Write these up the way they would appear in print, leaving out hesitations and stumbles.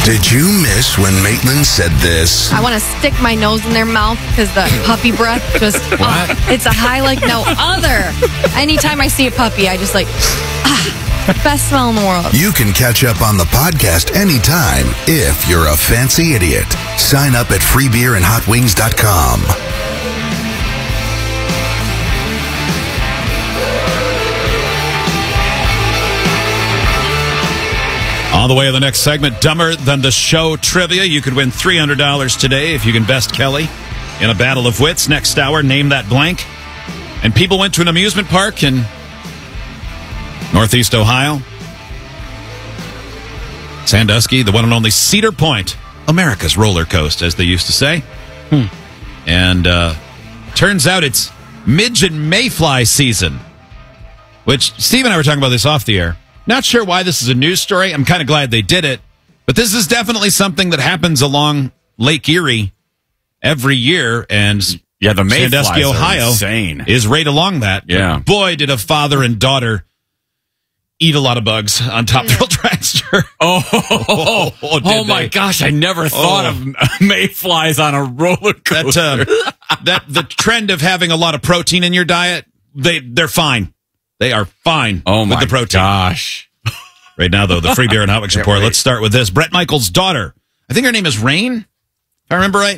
Did you miss when Maitland said this? I want to stick my nose in their mouth because the puppy breath just, it's a high like no other. Anytime I see a puppy, I just like, best smell in the world. You can catch up on the podcast anytime if you're a fancy idiot. Sign up at freebeerandhotwings.com. On the way to the next segment, Dumber Than the Show trivia. You could win $300 today if you can best Kelly in a battle of wits. Next hour, name that blank. And people went to an amusement park in Northeast Ohio. Sandusky, the one and only Cedar Point, America's roller coaster, as they used to say. And turns out it's midge and mayfly season, which Steve and I were talking about this off the air. Not sure why this is a news story. I'm kind of glad they did it. But this is definitely something that happens along Lake Erie every year. And yeah, the mayflies Sandusky, Ohio, are insane. Is right along that. Yeah. But boy, did a father and daughter eat a lot of bugs on Top Thrill Dragster. Oh my gosh, I never thought of mayflies on a roller coaster. The trend of having a lot of protein in your diet, they're fine. They are fine with the protein. Gosh. Right now, though, the Free Beer and Hot Wings report. Let's start with this. Bret Michaels' daughter, I think her name is Rain, if I remember right.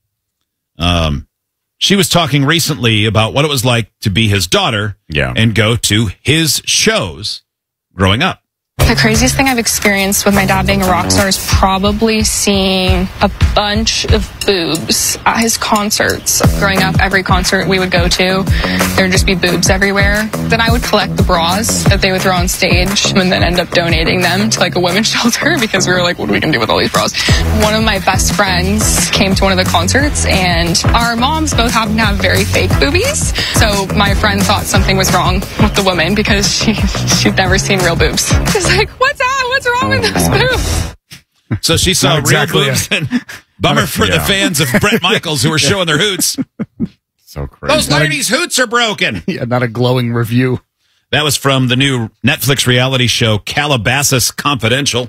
She was talking recently about what it was like to be his daughter and go to his shows growing up. The craziest thing I've experienced with my dad being a rock star is probably seeing a bunch of boobs at his concerts. Growing up, every concert we would go to, there would just be boobs everywhere. Then I would collect the bras that they would throw on stage and then end up donating them to like a women's shelter because we were like, what are we going to do with all these bras? One of my best friends came to one of the concerts and our moms both happen to have very fake boobies. So my friend thought something was wrong with the woman because she'd never seen real boobs. Like, what's that? What's wrong with those boobs? So she saw real boobs. And bummer for the fans of Bret Michaels who were showing their hoots. So crazy. Those ladies' hoots are broken. Yeah, not a glowing review. That was from the new Netflix reality show Calabasas Confidential.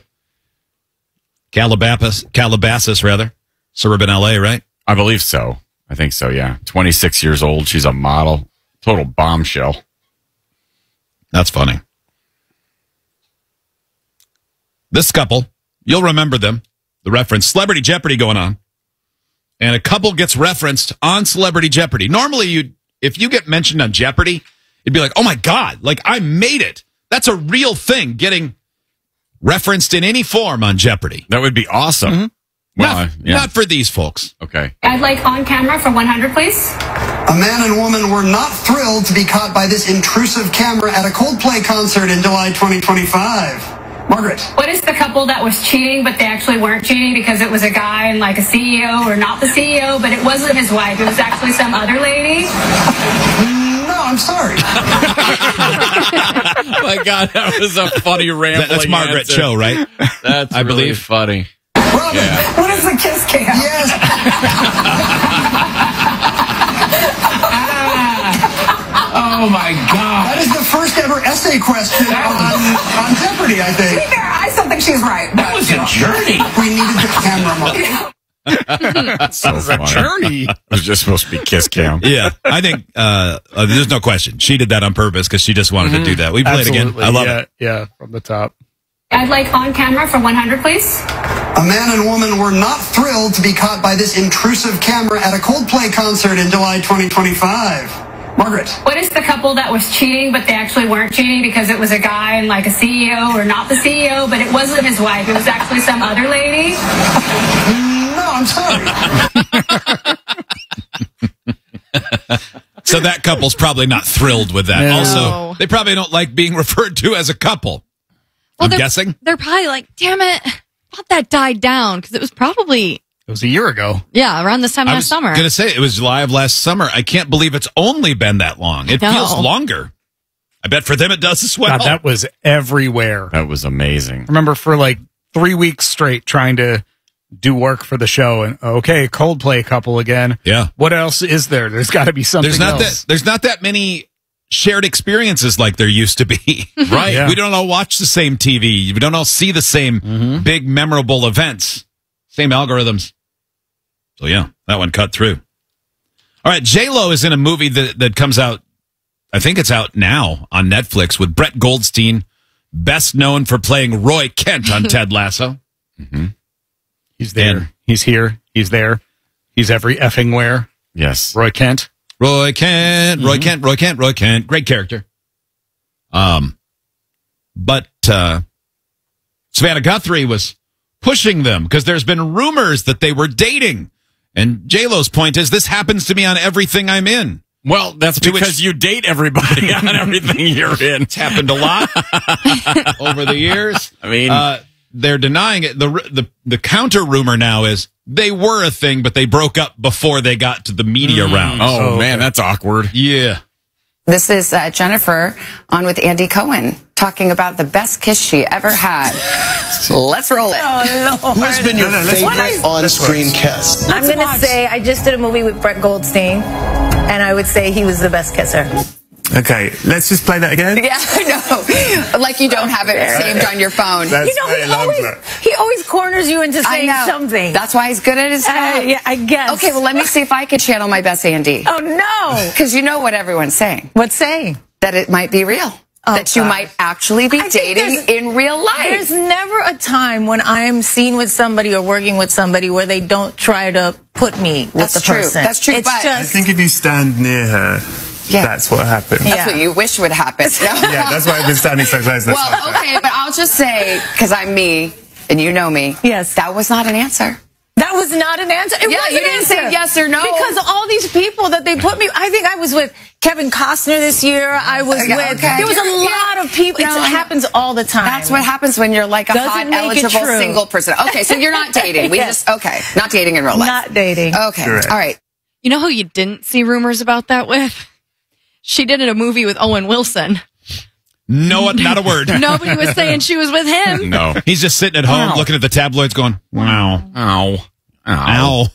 Calabasas, rather. Suburban LA, right? I believe so. I think so, yeah. 26 years old. She's a model. Total bombshell. That's funny. This couple, you'll remember them, the reference, Celebrity Jeopardy going on. And a couple gets referenced on Celebrity Jeopardy. Normally, if you get mentioned on Jeopardy, it'd be like, oh my God, like I made it. That's a real thing, getting referenced in any form on Jeopardy. That would be awesome. Mm-hmm. Well, not for these folks. Okay. I'd like on camera for 100, please. A man and woman were not thrilled to be caught by this intrusive camera at a Coldplay concert in July 2025. Margaret. What is the couple that was cheating, but they actually weren't cheating because it was a guy and like a CEO or not the CEO, but it wasn't his wife. It was actually some other lady? No, I'm sorry. My God, that was a funny rambling That's Margaret answer. Cho, right? That's I really believe funny. Robin, what is the kiss cam? Yes. Oh my God. That is the first ever essay question on Jeopardy, I think. To be fair, I still think she's right. That was a journey. We needed the camera mark. That's so funny. Journey. It was just supposed to be kiss cam. Yeah, I think there's no question. She did that on purpose because she just wanted to do that. We play it again. I love it. Yeah, from the top. I'd like on camera for 100, please. A man and woman were not thrilled to be caught by this intrusive camera at a Coldplay concert in July 2025. Margaret. What is the couple that was cheating, but they actually weren't cheating because it was a guy and like a CEO or not the CEO, but it wasn't his wife. It was actually some other lady? No, I'm sorry. So that couple's probably not thrilled with that. No. Also, they probably don't like being referred to as a couple. Well, I'm guessing. They're probably like, damn it, I thought that died down because it was probably... It was a year ago. Yeah, around this time last summer. I was going to say, it was July of last summer. I can't believe it's only been that long. It feels longer. I bet for them it does as well. God, that was everywhere. That was amazing. I remember for like 3 weeks straight trying to do work for the show. And okay, Coldplay couple again. Yeah. What else is there? There's got to be something else. There's not that many shared experiences like there used to be. Right. Yeah. We don't all watch the same TV. We don't all see the same big, memorable events. Same algorithms. So, yeah, that one cut through. All right, J-Lo is in a movie that comes out, I think it's out now on Netflix, with Brett Goldstein, best known for playing Roy Kent on Ted Lasso. He's there. He's here. He's there. He's every effing where. Yes. Roy Kent. Roy Kent. Great character. But Savannah Guthrie was pushing them because there's been rumors that they were dating. And J-Lo's point is, this happens to me on everything I'm in. Well, that's because you date everybody on everything you're in. It's happened a lot over the years. I mean, they're denying it. The counter rumor now is they were a thing, but they broke up before they got to the media round. Oh, man, that's awkward. Yeah. This is Jennifer on with Andy Cohen talking about the best kiss she ever had. Let's roll it. Who has been your favorite on-screen kiss? I'm going to say I just did a movie with Brett Goldstein, and I would say he was the best kisser. Okay, let's just play that again. Yeah, I know. Like you don't have it saved on your phone. That's he always corners you into saying something. That's why he's good at his phone. Yeah, I guess. Okay, well, let me see if I could channel my best Andy. Oh, no. Because you know what everyone's saying. What's saying? That it might be real. That you might actually be dating in real life. There's never a time when I'm seen with somebody or working with somebody where they don't try to put me with the person. That's true. It's just, I think if you stand near her, that's what happens. That's what you wish would happen. Yeah, that's why I've been standing so close. Well, okay, but I'll just say, because I'm me, and you know me, yes, that was not an answer. That was not an answer. It was you an didn't answer. say yes or no. Because all these people that they put me, I think I was with Kevin Costner this year. I was with, there was a lot of people. It happens all the time. That's what happens when you're like a hot, eligible, single person. Okay, so you're not dating. Not dating in real life. Not dating. Okay, all right. You know who you didn't see rumors about that with? She did in a movie with Owen Wilson. No, not a word. Nobody was saying she was with him. No. He's just sitting at home looking at the tabloids going, wow. Ow. Ow.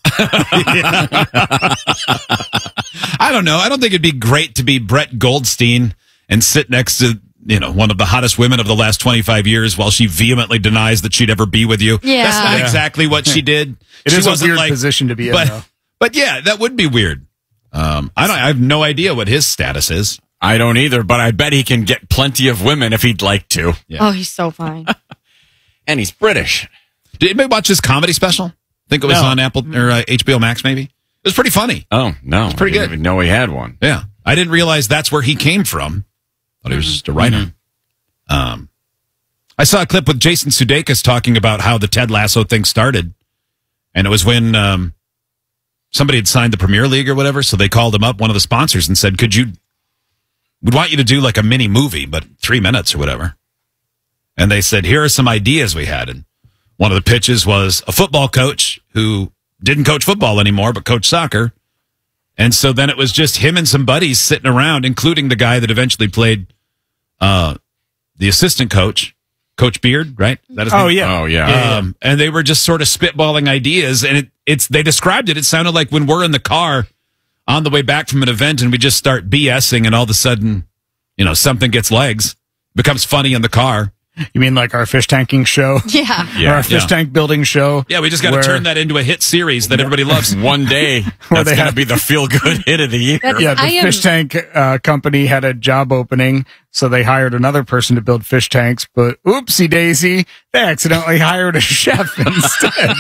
I don't know. I don't think it'd be great to be Brett Goldstein and sit next to, one of the hottest women of the last 25 years while she vehemently denies that she'd ever be with you. Yeah. That's not exactly what she did. It is a weird position to be in, though. But yeah, that would be weird. I have no idea what his status is. I don't either, but I bet he can get plenty of women if he'd like to. Yeah. Oh, he's so fine. And he's British. Did anybody watch his comedy special? I think it was on Apple or HBO Max, maybe. It was pretty funny. Oh, no. It's pretty good. I didn't even know he had one. Yeah. I didn't realize that's where he came from. Thought he was just a writer. I saw a clip with Jason Sudeikis talking about how the Ted Lasso thing started. And it was when somebody had signed the Premier League or whatever, so they called him up, one of the sponsors, and said, we'd want you to do like a mini movie, but 3 minutes or whatever. And they said, here are some ideas we had. And one of the pitches was a football coach who didn't coach football anymore, but coached soccer. And so then it was just him and some buddies sitting around, including the guy that eventually played the assistant coach, Coach Beard, right? Is that his name? Yeah. Oh, yeah. And they were just sort of spitballing ideas. And they described it. It sounded like when we're in the car on the way back from an event and we just start BSing and all of a sudden, something gets legs, becomes funny in the car. You mean like our fish tanking show? Yeah. Or our fish tank building show? Yeah, we just got to turn that into a hit series that everybody loves. One day, that's going to be the feel-good hit of the year. Yeah, the fish tank company had a job opening, so they hired another person to build fish tanks, but oopsie daisy, they accidentally hired a chef instead.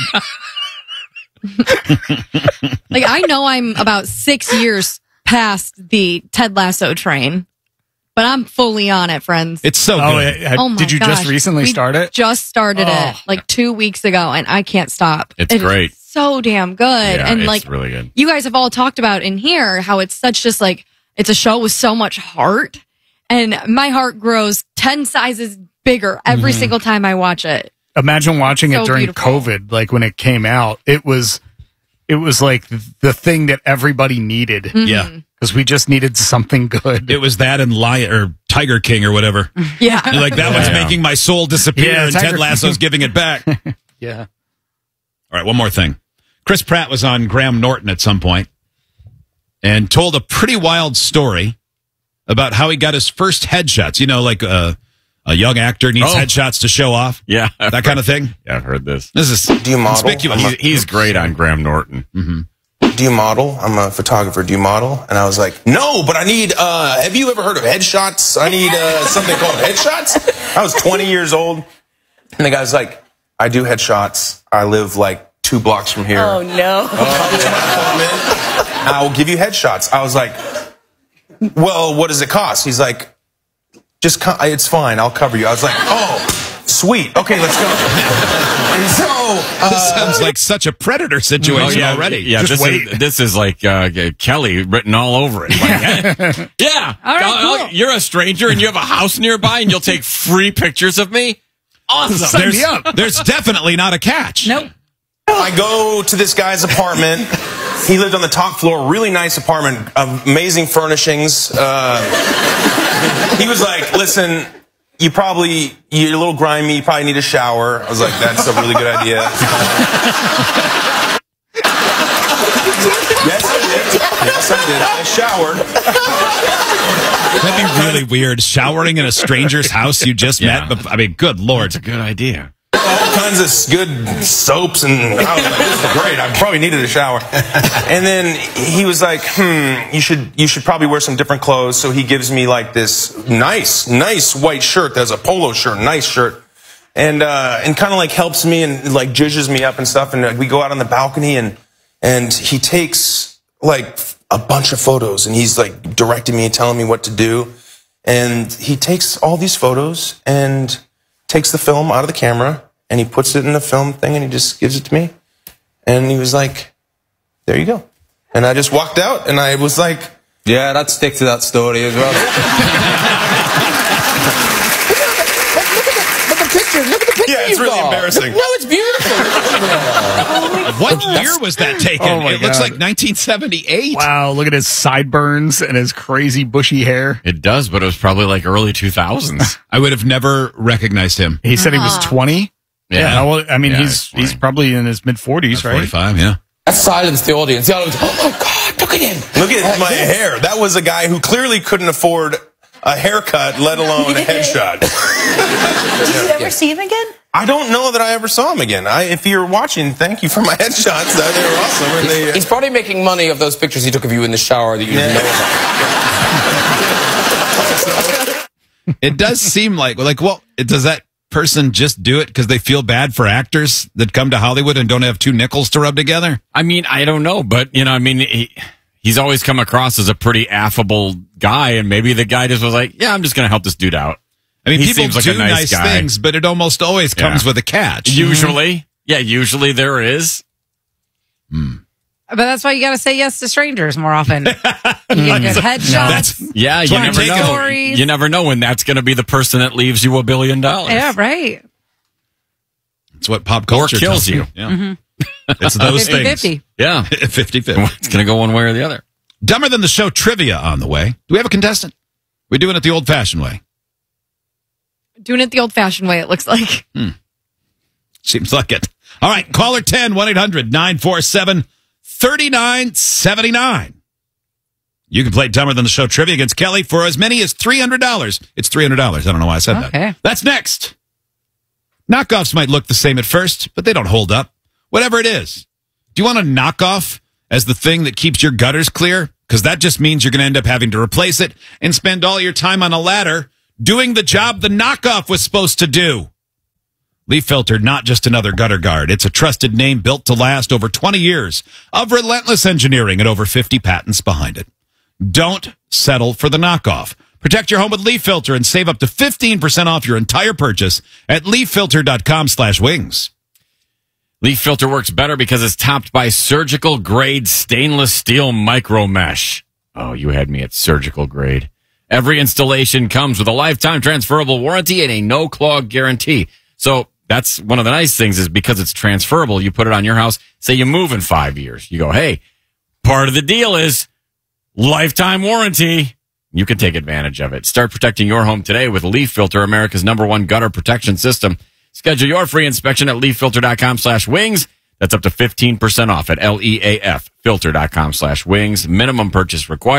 Like, I know I'm about 6 years past the Ted Lasso train, but I'm fully on it, friends. It's so good. Oh my Did you gosh. just recently start it? Just started it like 2 weeks ago, and I can't stop. It's great. Is so damn good. Yeah, and it's like really good. You guys have all talked about in here how it's such just like, it's a show with so much heart, and my heart grows 10 sizes bigger every single time I watch it. Imagine watching So it during beautiful. COVID, like when it came out. It was like the thing that everybody needed. Yeah. Because we just needed something good. It was that and Lion or Tiger King or whatever. Yeah. You're like, that one's making my soul disappear, Yeah, and Tiger Ted Lasso's giving it back. Yeah. All right, one more thing. Chris Pratt was on Graham Norton at some point and told a pretty wild story about how he got his first headshots. You know, like a young actor needs headshots to show off. Yeah. That kind of thing. Yeah, I've heard this. This is Do you model? conspicuous. He's great on Graham Norton. Mm-hmm. Do you model? I'm a photographer. Do you model? And I was like, no, but I need, have you ever heard of headshots? I need something called headshots. I was 20 years old. And the guy's like, I do headshots. I live like 2 blocks from here. Oh, no. I will give you headshots. I was like, well, what does it cost? He's like, it's fine. I'll cover you. I was like, oh, sweet. Okay, let's go. And so, this sounds like such a Predator situation already. Yeah, this is like Kelly written all over it. Like, yeah, All right, cool. You're a stranger and you have a house nearby and you'll take free pictures of me? Awesome. There's definitely not a catch. Nope. I go to this guy's apartment. He lived on the top floor, really nice apartment, amazing furnishings. He was like, listen, you're a little grimy, you probably need a shower. I was like, that's a really good idea. Yes, I did. I showered. That'd be really weird. Showering in a stranger's house you just met. But, I mean, good Lord. It's a good idea. All kinds of good soaps, and I was like, this is great. I probably needed a shower. And then he was like, you should probably wear some different clothes. So he gives me like this nice white shirt. That's a polo shirt, nice shirt. And kind of like helps me and like zhuzhes me up and stuff. And we go out on the balcony and he takes like a bunch of photos and he's like directing me and telling me what to do. And he takes all these photos and takes the film out of the camera and he puts it in the film thing and he just gives it to me. And he was like, there you go. And I just walked out and I was like, yeah, I'd stick to that story as well. Look at the picture. Look at the picture. Yeah, it's really embarrassing. No, it's beautiful. What year was that taken? It looks like 1978. Wow, look at his sideburns and his crazy bushy hair. It does, but it was probably like early 2000s. I would have never recognized him. He said he was 20. Yeah. Well, I mean, he's probably in his mid-40s, right? 45, yeah. That silenced the audience. The audience, oh my God, look at him. Look at my hair. That was a guy who clearly couldn't afford a haircut, let alone a headshot. Did you ever see him again? I don't know that I ever saw him again. If you're watching, thank you for my headshots. They were awesome. He's probably making money of those pictures he took of you in the shower that you didn't know about. It does seem like, well, does that person just do it because they feel bad for actors that come to Hollywood and don't have 2 nickels to rub together? I mean, I don't know, but, he's always come across as a pretty affable guy, and maybe the guy just was like, yeah, I'm just going to help this dude out. I mean, he people seems like do a nice guy. things, but it almost always comes with a catch. Usually. Yeah, usually there is. But that's why you got to say yes to strangers more often. You get good headshots. You never know. Stories. You never know when that's going to be the person that leaves you $1 billion. Yeah, right. It's what pop culture or kills tells you. Yeah. Mm-hmm. It's those 50, things. 50. Yeah. 50-50. It's going to go one way or the other. Dumber Than the Show trivia on the way. Do we have a contestant? We're doing it the old-fashioned way. Doing it the old-fashioned way, it looks like. Seems like it. All right, caller 10, 1-800-947-3979. You can play Dumber Than the Show trivia against Kelly for as many as $300. It's $300. I don't know why I said that. That's next. Knockoffs might look the same at first, but they don't hold up. Whatever it is. Do you want a knockoff as the thing that keeps your gutters clear? Because that just means you're going to end up having to replace it and spend all your time on a ladder doing the job the knockoff was supposed to do. Leaf Filter, not just another gutter guard. It's a trusted name built to last over 20 years of relentless engineering and over 50 patents behind it. Don't settle for the knockoff. Protect your home with Leaf Filter and save up to 15% off your entire purchase at leaffilter.com/wings. Leaf Filter works better because it's topped by surgical grade stainless steel micro mesh. Oh, you had me at surgical grade. Every installation comes with a lifetime transferable warranty and a no clog guarantee. So that's one of the nice things is because it's transferable, you put it on your house. Say you move in 5 years. You go, hey, part of the deal is lifetime warranty. You can take advantage of it. Start protecting your home today with Leaf Filter, America's #1 gutter protection system. Schedule your free inspection at leaffilter.com/wings. That's up to 15% off at LEAF filter.com/wings. Minimum purchase required.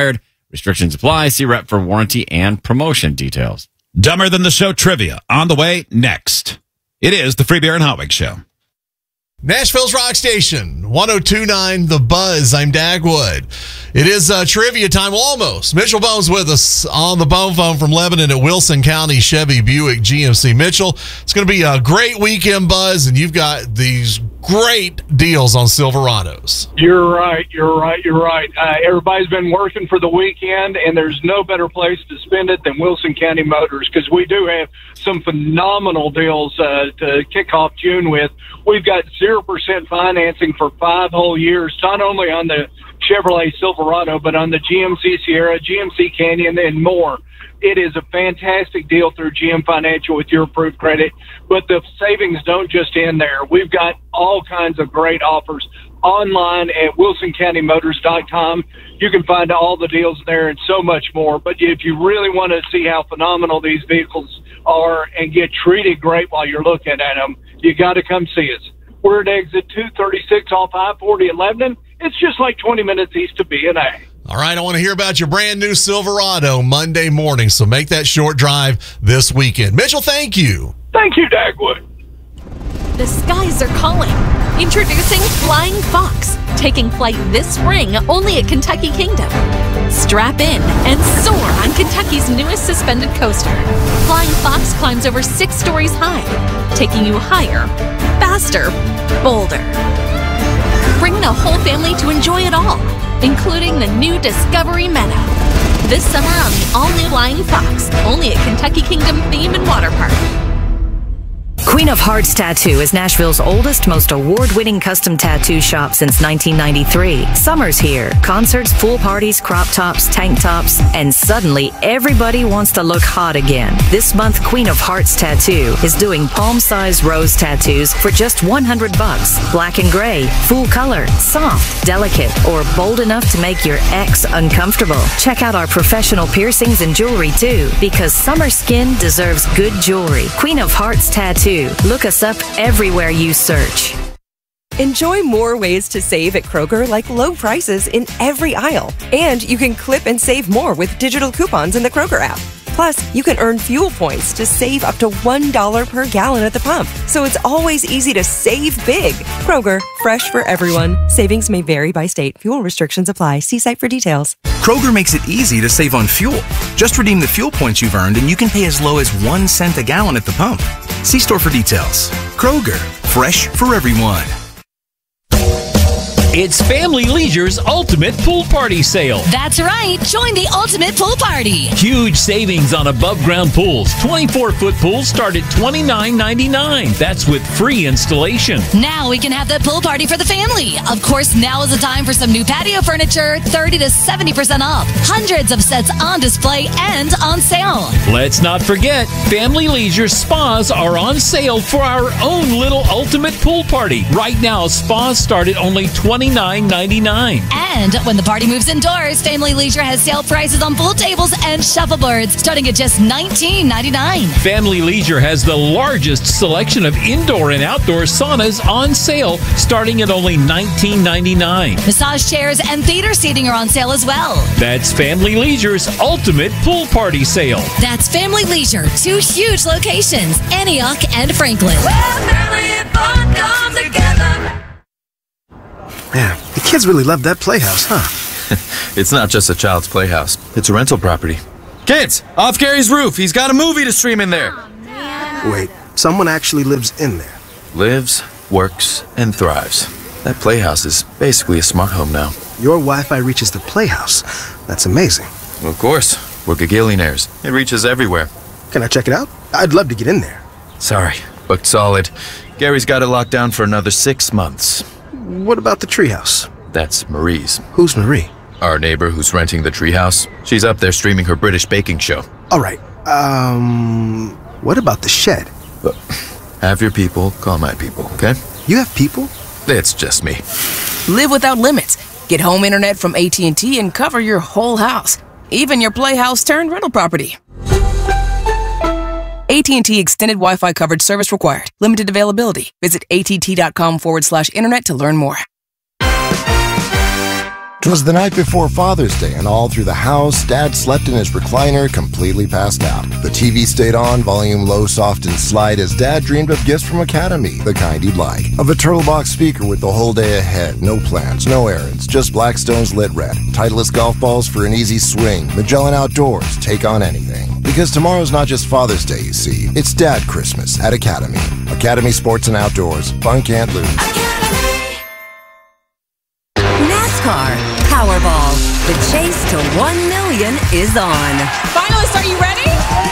Restrictions apply. See rep for warranty and promotion details. Dumber Than the Show trivia on the way next. It is the Free Beer and Hot Wings Show. Nashville's Rock Station, 102.9 The Buzz. I'm Dagwood. It is trivia time, almost. Mitchell Bone's with us on the bone phone from Lebanon at Wilson County Chevy Buick GMC. Mitchell, it's going to be a great weekend, Buzz, and you've got these great deals on Silverados. You're right. Everybody's been working for the weekend, and there's no better place to spend it than Wilson County Motors, because we do have some phenomenal deals to kick off June with. We've got 0% financing for 5 whole years, not only on the Chevrolet Silverado, but on the GMC Sierra, GMC Canyon, and more. It is a fantastic deal through GM Financial with your approved credit, but the savings don't just end there. We've got all kinds of great offers online at WilsonCountyMotors.com. You can find all the deals there and so much more. But if you really want to see how phenomenal these vehicles are and get treated great while you're looking at them, you got to come see us. We're at exit 236 off I-40 in Lebanon. It's just like 20 minutes east of B&A. All right, I want to hear about your brand new Silverado Monday morning, so make that short drive this weekend. Mitchell, thank you. Thank you, Dagwood. The skies are calling. Introducing Flying Fox, taking flight this spring only at Kentucky Kingdom. Strap in and soar on Kentucky's newest suspended coaster. Flying Fox climbs over 6 stories high, taking you higher, faster, bolder. Bring the whole family to enjoy it all, including the new Discovery Meadow. This summer on the all-new Flying Fox, only at Kentucky Kingdom Theme and Water Park. Queen of Hearts Tattoo is Nashville's oldest, most award-winning custom tattoo shop since 1993. Summer's here. Concerts, pool parties, crop tops, tank tops, and suddenly everybody wants to look hot again. This month, Queen of Hearts Tattoo is doing palm-sized rose tattoos for just $100. Black and gray, full color, soft, delicate, or bold enough to make your ex uncomfortable. Check out our professional piercings and jewelry too, because summer skin deserves good jewelry. Queen of Hearts Tattoo. Look us up everywhere you search. Enjoy more ways to save at Kroger, like low prices in every aisle. And you can clip and save more with digital coupons in the Kroger app. Plus, you can earn fuel points to save up to $1 per gallon at the pump. So it's always easy to save big. Kroger, fresh for everyone. Savings may vary by state. Fuel restrictions apply. See site for details. Kroger makes it easy to save on fuel. Just redeem the fuel points you've earned and you can pay as low as 1 cent a gallon at the pump. See store for details. Kroger, fresh for everyone. It's Family Leisure's Ultimate Pool Party Sale. That's right. Join the Ultimate Pool Party. Huge savings on above-ground pools. 24-foot pools start at $29.99. That's with free installation. Now we can have that pool party for the family. Of course, now is the time for some new patio furniture, 30 to 70% off. Hundreds of sets on display and on sale. Let's not forget, Family Leisure spas are on sale for our own little Ultimate Pool Party. Right now, spas start at only $29.99. And when the party moves indoors, Family Leisure has sale prices on pool tables and shuffleboards starting at just $19.99. Family Leisure has the largest selection of indoor and outdoor saunas on sale starting at only $19.99. Massage chairs and theater seating are on sale as well. That's Family Leisure's Ultimate Pool Party Sale. That's Family Leisure, 2 huge locations, Antioch and Franklin. Where family and fun come together. Man, the kids really love that playhouse, huh? It's not just a child's playhouse. It's a rental property. Kids, off Gary's roof. He's got a movie to stream in there. Wait, someone actually lives in there? Lives, works, and thrives. That playhouse is basically a smart home now. Your Wi-Fi reaches the playhouse. That's amazing. Of course. We're gagillionaires. It reaches everywhere. Can I check it out? I'd love to get in there. Sorry, booked solid. Gary's got it locked down for another 6 months. What about the treehouse? That's Marie's. Who's Marie? Our neighbor who's renting the treehouse. She's up there streaming her British baking show. All right. What about the shed? Have your people call my people, okay? You have people? It's just me. Live without limits. Get home internet from AT&T and cover your whole house. Even your playhouse turned rental property. AT&T Extended Wi-Fi coverage service required. Limited availability. Visit att.com/internet to learn more. 'Twas the night before Father's Day, and all through the house, Dad slept in his recliner, completely passed out. The TV stayed on, volume low, soft, and slight, as Dad dreamed of gifts from Academy, the kind he'd like. Of a turtle box speaker with the whole day ahead, no plans, no errands, just Blackstone's lit red, Titleist golf balls for an easy swing, Magellan Outdoors, take on anything. Because tomorrow's not just Father's Day, you see, it's Dad Christmas at Academy. Academy Sports and Outdoors, fun can't lose. NASCAR Powerball. The chase to 1 million is on. Finalists, are you ready?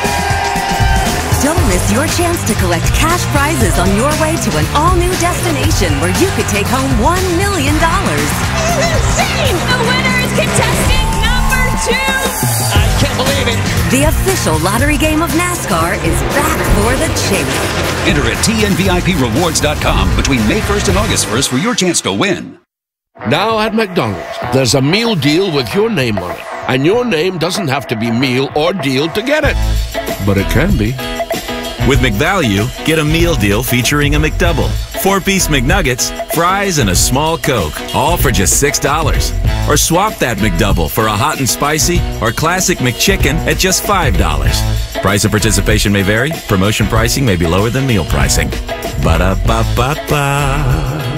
Don't miss your chance to collect cash prizes on your way to an all-new destination where you could take home $1 million. Insane! The winner is contestant number 2. I can't believe it. The official lottery game of NASCAR is back for the chase. Enter at TNVIPRewards.com between May 1st and August 1st for your chance to win. Now at McDonald's, there's a meal deal with your name on it. And your name doesn't have to be meal or deal to get it. But it can be. With McValue, get a meal deal featuring a McDouble, 4-piece McNuggets, fries, and a small Coke, all for just $6. Or swap that McDouble for a hot and spicy or classic McChicken at just $5. Price of participation may vary. Promotion pricing may be lower than meal pricing. Ba-da-ba-ba-ba.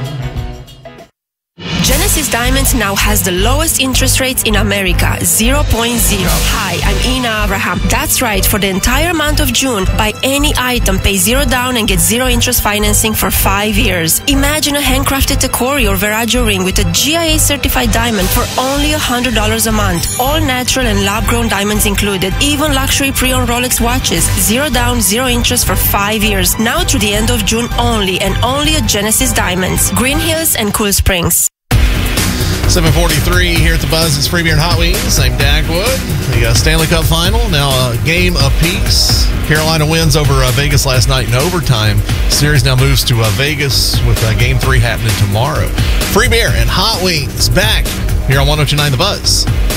Genesis Diamonds now has the lowest interest rates in America, 0.0. Hi, I'm Ina Abraham. That's right, for the entire month of June, buy any item, pay $0 down and get 0 interest financing for 5 years. Imagine a handcrafted Tacori or Veragio ring with a GIA certified diamond for only $100 a month. All natural and lab-grown diamonds included, even luxury pre-owned Rolex watches. 0 down, 0 interest for 5 years. Now through the end of June only, and only at Genesis Diamonds, Green Hills and Cool Springs. 7:43 here at the Buzz. It's Free Beer and Hot Wings. I'm Dagwood. The Stanley Cup Final, now a game apiece. Carolina wins over Vegas last night in overtime. Series now moves to Vegas with Game 3 happening tomorrow. Free Beer and Hot Wings back here on 102.9 The Buzz.